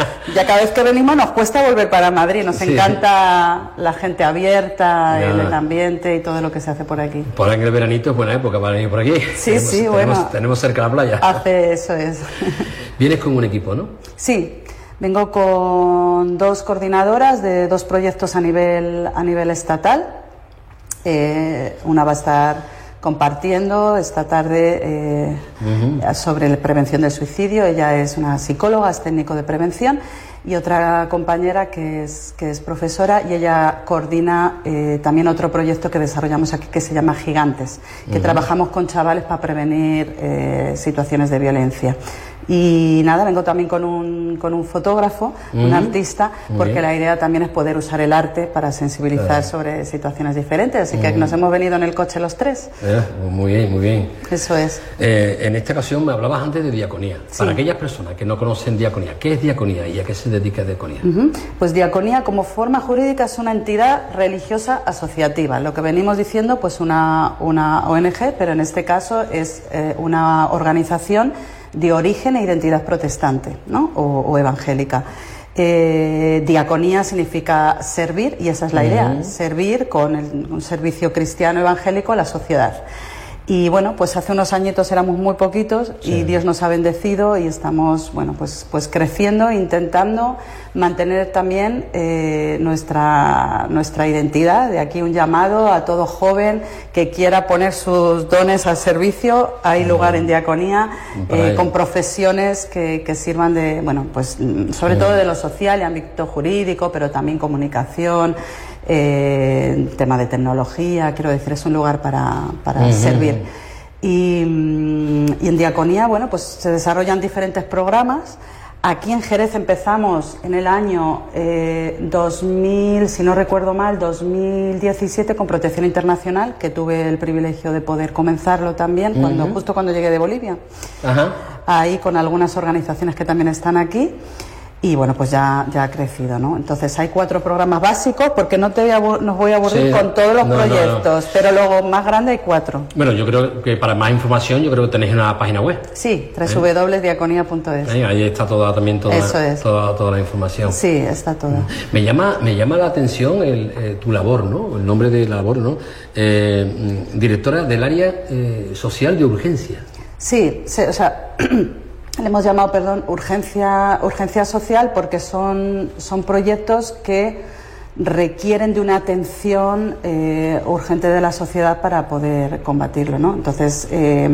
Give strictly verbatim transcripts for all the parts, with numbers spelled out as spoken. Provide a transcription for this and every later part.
ya cada vez que venimos nos cuesta volver para Madrid. Nos sí. encanta la gente abierta, el, el ambiente y todo lo que se hace por aquí. Por ahí en el veranito es buena época para venir por aquí. Sí, tenemos, sí, tenemos, bueno. Tenemos cerca la playa. Hace eso es. Vienes con un equipo, ¿no? Sí, vengo con dos coordinadoras de dos proyectos a nivel, a nivel estatal. Eh, una va a estar compartiendo esta tarde eh, uh-huh. sobre la prevención del suicidio. Ella es una psicóloga, es técnico de prevención, y otra compañera que es, que es profesora, y ella coordina eh, también otro proyecto que desarrollamos aquí que se llama Gigantes, que uh-huh. trabajamos con chavales para prevenir eh, situaciones de violencia. Y nada, vengo también con un, con un fotógrafo, uh-huh. un artista, porque uh-huh. la idea también es poder usar el arte para sensibilizar uh-huh. sobre situaciones diferentes, así uh-huh. que nos hemos venido en el coche los tres. Eh, muy bien, muy bien. Eso es. Eh, en esta ocasión me hablabas antes de diaconía. Sí. Para aquellas personas que no conocen diaconía, ¿qué es diaconía y a qué se dedica diaconía? Uh-huh. Pues diaconía como forma jurídica es una entidad religiosa asociativa, lo que venimos diciendo pues una, una O N G, pero en este caso es eh, una organización de origen e identidad protestante, ¿no? o, o evangélica. Eh, diaconía significa servir, y esa es la idea, uh-huh. servir con el, un servicio cristiano evangélico a la sociedad. Y bueno, pues hace unos añitos éramos muy poquitos sí. y Dios nos ha bendecido y estamos, bueno, pues, pues creciendo, intentando mantener también eh, nuestra, nuestra identidad. De aquí un llamado a todo joven que quiera poner sus dones al servicio. Hay lugar en diaconía eh, con profesiones que, que sirvan de, bueno, pues sobre todo de lo social y ámbito jurídico, pero también comunicación. Eh, tema de tecnología, quiero decir, es un lugar para, para uh-huh. servir. Y, y en diaconía, bueno, pues se desarrollan diferentes programas. Aquí en Jerez empezamos en el año eh, dos mil, si no recuerdo mal, dos mil diecisiete con Protección Internacional, que tuve el privilegio de poder comenzarlo también, uh-huh. cuando, justo cuando llegué de Bolivia. Uh-huh. Ahí con algunas organizaciones que también están aquí. Y bueno, pues ya, ya ha crecido, ¿no? Entonces hay cuatro programas básicos, porque no te voy a, nos voy a aburrir sí, con todos los no, proyectos, no, no. pero luego más grande hay cuatro. Bueno, yo creo que para más información, yo creo que tenéis una página web. Sí, doble u doble u doble u punto diaconía punto es. Ahí, ahí está toda, también toda, Eso es. toda, toda la información. Sí, está toda. Me llama, me llama la atención el, eh, tu labor, ¿no? El nombre de la labor, ¿no? Eh, directora del área eh, social de urgencia. Sí, sí, o sea... Le hemos llamado, perdón, urgencia, urgencia social, porque son, son proyectos que requieren de una atención eh, urgente de la sociedad para poder combatirlo, ¿no? Entonces, eh,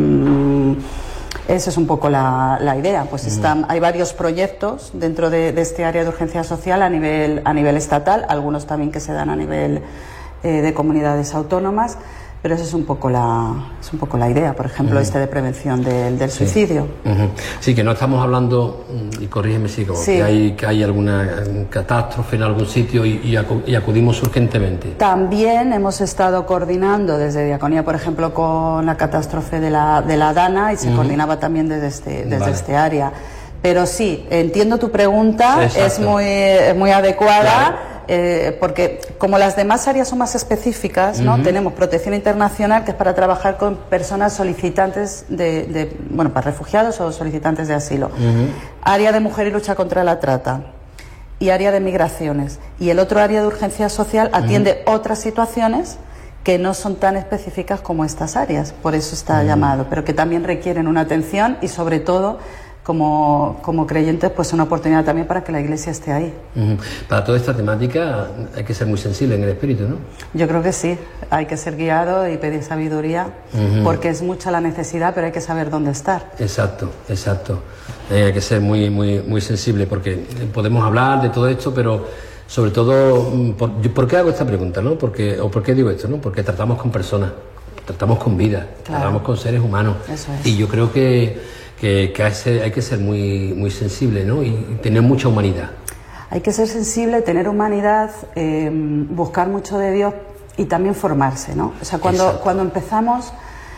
esa es un poco la, la idea. Pues están, hay varios proyectos dentro de, de este área de urgencia social a nivel, a nivel estatal, algunos también que se dan a nivel eh, de comunidades autónomas. Pero esa es un poco la, es un poco la idea, por ejemplo, uh-huh. este de prevención del, del sí. suicidio. Uh-huh. Sí, que no estamos hablando, y corrígeme si como sí. que hay que hay alguna catástrofe en algún sitio y, y, acu y acudimos urgentemente. También hemos estado coordinando desde Diaconía, por ejemplo, con la catástrofe de la, de la Dana, y se uh-huh. coordinaba también desde este, desde vale. este área. Pero sí, entiendo tu pregunta, exacto. es muy, muy adecuada. Claro. Eh, porque como las demás áreas son más específicas, ¿no? Uh-huh. Tenemos Protección Internacional, que es para trabajar con personas solicitantes de, de bueno, para refugiados o solicitantes de asilo. Uh-huh. Área de Mujer y Lucha contra la Trata y área de Migraciones. Y el otro área de Urgencia Social atiende uh-huh. otras situaciones que no son tan específicas como estas áreas, por eso está uh-huh. llamado, pero que también requieren una atención y sobre todo Como, como creyentes, pues una oportunidad también para que la Iglesia esté ahí. Uh-huh. Para toda esta temática hay que ser muy sensible en el espíritu, ¿no? Yo creo que sí, hay que ser guiado y pedir sabiduría, uh-huh. porque es mucha la necesidad, pero hay que saber dónde estar. Exacto, exacto. Eh, hay que ser muy, muy, muy sensible, porque podemos hablar de todo esto, pero sobre todo, ¿por, ¿por qué hago esta pregunta, no? Porque, o ¿por qué digo esto, no? Porque tratamos con personas, tratamos con vida, claro. tratamos con seres humanos. Eso es. Y yo creo que que, que hay que ser muy, muy sensible, ¿no? Y tener mucha humanidad. Hay que ser sensible, tener humanidad, eh, buscar mucho de Dios y también formarse, ¿no? O sea, cuando, cuando empezamos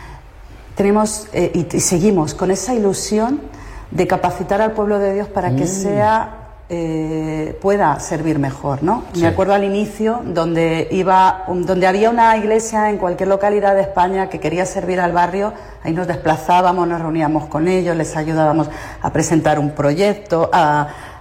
tenemos eh, y, y seguimos con esa ilusión de capacitar al pueblo de Dios para que mm. sea eh, pueda servir mejor, ¿no? Sí. Me acuerdo al inicio donde iba, um, donde había una iglesia en cualquier localidad de España que quería servir al barrio, ahí nos desplazábamos, nos reuníamos con ellos, les ayudábamos a presentar un proyecto, a